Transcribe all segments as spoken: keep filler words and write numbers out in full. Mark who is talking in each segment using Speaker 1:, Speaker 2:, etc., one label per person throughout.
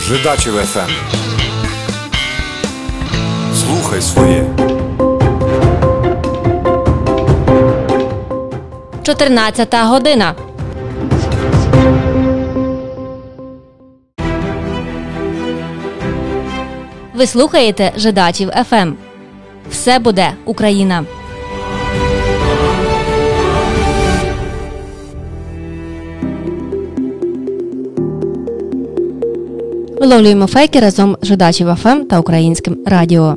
Speaker 1: Жидачів еф ем. Слухай своє.
Speaker 2: чотирнадцята година. Ви слухаєте Жидачів еф ем. Все буде Україна. Виловлюємо фейки разом з Жидачів еф ем та Українським радіо.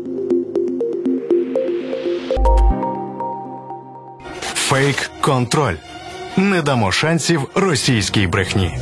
Speaker 3: Фейк-контроль. Не дамо шансів російській брехні.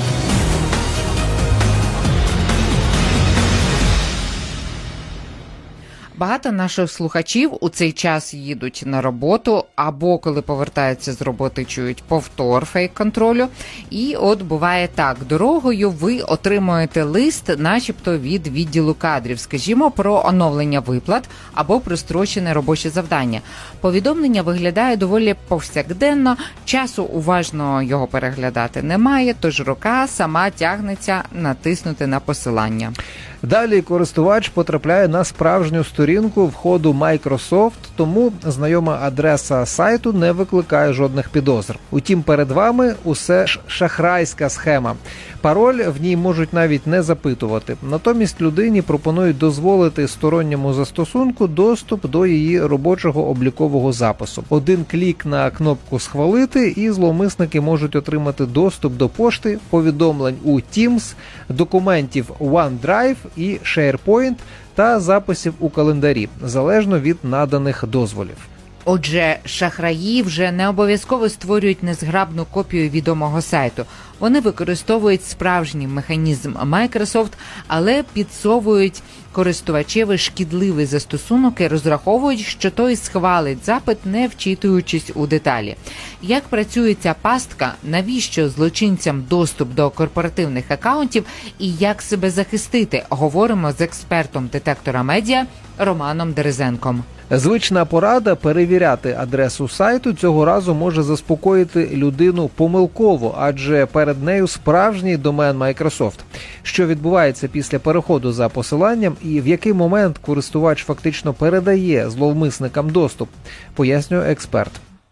Speaker 4: Багато наших слухачів у цей час їдуть на роботу, або коли повертаються з роботи, чують повтор фейк-контролю. І от буває так, дорогою ви отримуєте лист, начебто від відділу кадрів, скажімо, про оновлення виплат або прострочене робоче завдання. Повідомлення виглядає доволі повсякденно, часу уважно його переглядати немає, тож рука сама тягнеться натиснути на посилання.
Speaker 5: Далі користувач потрапляє на справжню сторінку входу Microsoft, тому знайома адреса сайту не викликає жодних підозр. Утім, перед вами усе ж шахрайська схема. Пароль в ній можуть навіть не запитувати. Натомість людині пропонують дозволити сторонньому застосунку доступ до її робочого облікового запису. Один клік на кнопку «Схвалити» і зловмисники можуть отримати доступ до пошти, повідомлень у Teams, документів OneDrive і SharePoint та записів у календарі, залежно від наданих дозволів.
Speaker 4: Отже, шахраї вже не обов'язково створюють незграбну копію відомого сайту. Вони використовують справжній механізм Microsoft, але підсовують користувачеві шкідливий застосунок і розраховують, що той схвалить запит, не вчитуючись у деталі. Як працює ця пастка, навіщо злочинцям доступ до корпоративних акаунтів і як себе захистити, говоримо з експертом детектора медіа Романом Дерезенком.
Speaker 5: Звична порада перевіряти адресу сайту цього разу може заспокоїти людину помилково, адже перед нею справжній домен Microsoft. Що відбувається після переходу за посиланням і в який момент користувач фактично передає зловмисникам доступ, пояснює експерт.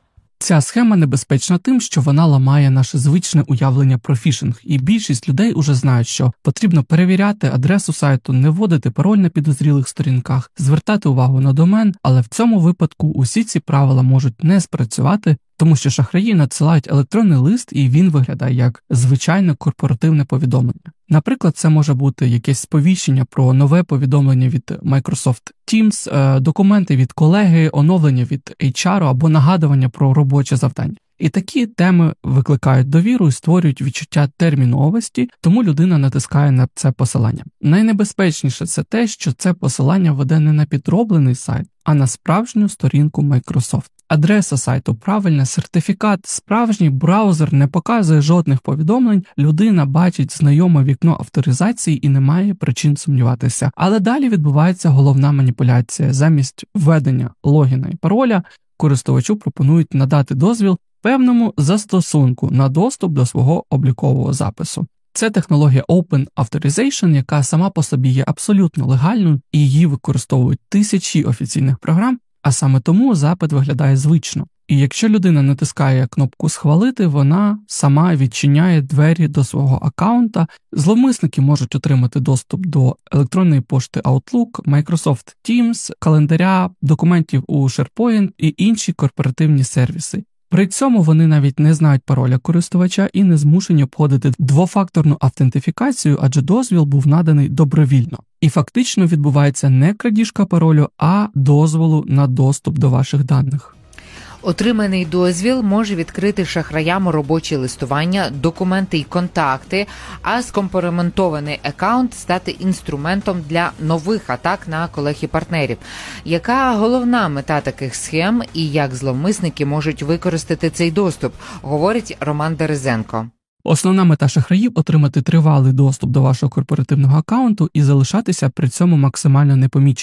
Speaker 6: Ця схема небезпечна тим, що вона ламає наше звичне уявлення про фішинг, і більшість людей уже знають, що потрібно перевіряти адресу сайту, не вводити пароль на підозрілих сторінках, звертати увагу на домен, але в цьому випадку усі ці правила можуть не спрацювати, тому що шахраї надсилають електронний лист і він виглядає як звичайне корпоративне повідомлення. Наприклад, це може бути якесь сповіщення про нове повідомлення від Microsoft Teams, документи від колеги, оновлення від ейч ар або нагадування про робоче завдання. І такі теми викликають довіру і створюють відчуття терміновості, тому людина натискає на це посилання. Найнебезпечніше це те, що це посилання веде не на підроблений сайт, а на справжню сторінку Microsoft. Адреса сайту правильна, сертифікат справжній, браузер не показує жодних повідомлень, людина бачить знайоме вікно авторизації і не має причин сумніватися. Але далі відбувається головна маніпуляція. Замість введення логіна і пароля користувачу пропонують надати дозвіл певному застосунку на доступ до свого облікового запису. Це технологія Open Authorization, яка сама по собі є абсолютно легальною і її використовують тисячі офіційних програм, а саме тому запит виглядає звично. І якщо людина натискає кнопку «Схвалити», вона сама відчиняє двері до свого аккаунта. Зловмисники можуть отримати доступ до електронної пошти Outlook, Microsoft Teams, календаря, документів у SharePoint і інші корпоративні сервіси. При цьому вони навіть не знають пароля користувача і не змушені обходити двофакторну автентифікацію, адже дозвіл був наданий добровільно. І фактично відбувається не крадіжка паролю, а дозволу на доступ до ваших даних.
Speaker 4: Отриманий дозвіл може відкрити шахраям робочі листування, документи і контакти, а скомпрометований акаунт стати інструментом для нових атак на колег і партнерів. Яка головна мета таких схем і як зловмисники можуть використати цей доступ, говорить Роман Дерезенко.
Speaker 6: Основна мета шахраїв – отримати тривалий доступ до вашого корпоративного акаунту і залишатися при цьому максимально непоміченими.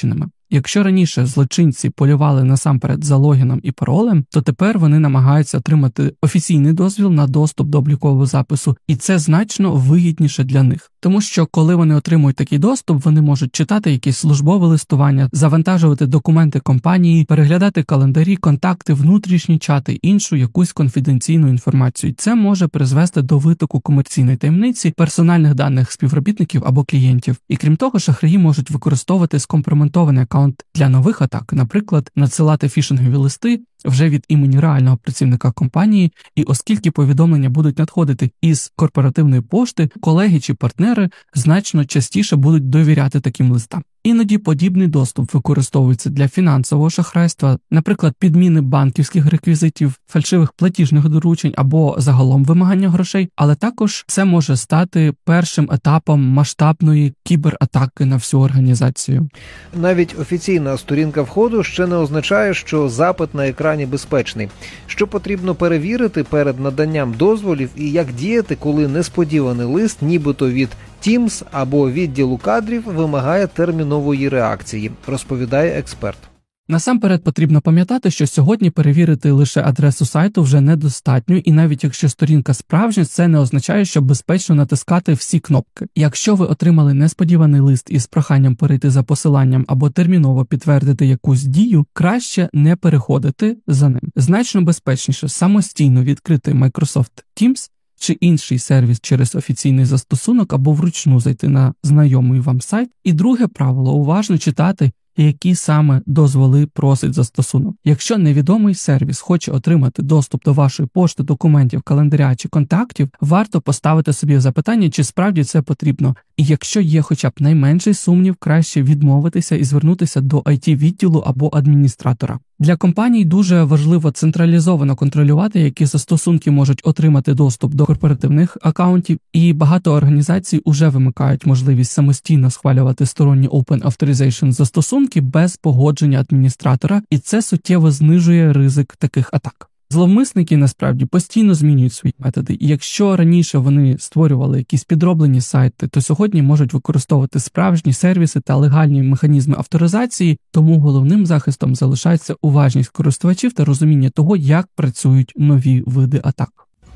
Speaker 6: Якщо раніше злочинці полювали насамперед за логіном і паролем, то тепер вони намагаються отримати офіційний дозвіл на доступ до облікового запису, і це значно вигідніше для них. Тому що коли вони отримують такий доступ, вони можуть читати якісь службове листування, завантажувати документи компанії, переглядати календарі, контакти, внутрішні чати, іншу якусь конфіденційну інформацію. Це може призвести до витоку комерційної таємниці, персональних даних співробітників або клієнтів. І крім того, шахраї можуть використовувати скомпрометований аккаунт для нових атак, наприклад, надсилати фішингові листи вже від імені реального працівника компанії, і оскільки повідомлення будуть надходити із корпоративної пошти, колеги чи партнери значно частіше будуть довіряти таким листам. Іноді подібний доступ використовується для фінансового шахрайства, наприклад, підміни банківських реквізитів, фальшивих платіжних доручень або загалом вимагання грошей, але також це може стати першим етапом масштабної кібератаки на всю організацію.
Speaker 5: Навіть офіційна сторінка входу ще не означає, що запит на екрані безпечний. Що потрібно перевірити перед наданням дозволів і як діяти, коли несподіваний лист, нібито від Teams або відділу кадрів, вимагає термінової реакції, розповідає експерт.
Speaker 6: Насамперед потрібно пам'ятати, що сьогодні перевірити лише адресу сайту вже недостатньо, і навіть якщо сторінка справжня, це не означає, що безпечно натискати всі кнопки. Якщо ви отримали несподіваний лист із проханням перейти за посиланням або терміново підтвердити якусь дію, краще не переходити за ним. Значно безпечніше самостійно відкрити Microsoft Teams чи інший сервіс через офіційний застосунок або вручну зайти на знайомий вам сайт. І друге правило – уважно читати, які саме дозволи просить застосунок. Якщо невідомий сервіс хоче отримати доступ до вашої пошти, документів, календаря чи контактів, варто поставити собі запитання, чи справді це потрібно. І якщо є хоча б найменший сумнів, краще відмовитися і звернутися до ай ті-відділу або адміністратора. Для компаній дуже важливо централізовано контролювати, які застосунки можуть отримати доступ до корпоративних акаунтів, і багато організацій уже вимикають можливість самостійно схвалювати сторонні Open Authorization застосунки без погодження адміністратора, і це суттєво знижує ризик таких атак. Зловмисники насправді постійно змінюють свої методи, і якщо раніше вони створювали якісь підроблені сайти, то сьогодні можуть використовувати справжні сервіси та легальні механізми авторизації, тому головним захистом залишається уважність користувачів та розуміння того, як працюють нові види атак.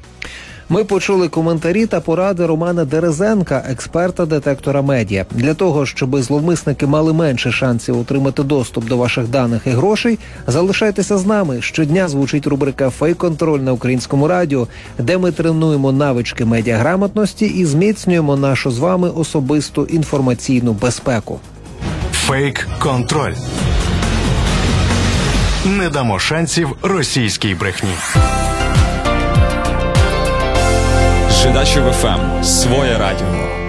Speaker 5: Ми почули коментарі та поради Романа Дерезенка, експерта детектора медіа. Для того, щоб зловмисники мали менше шансів отримати доступ до ваших даних і грошей, залишайтеся з нами. Щодня звучить рубрика «Фейк-контроль» на Українському радіо, де ми тренуємо навички медіаграмотності і зміцнюємо нашу з вами особисту інформаційну безпеку.
Speaker 3: Фейк-контроль. Не дамо шансів російській брехні.
Speaker 1: Жидачів еф ем. Своє радіо.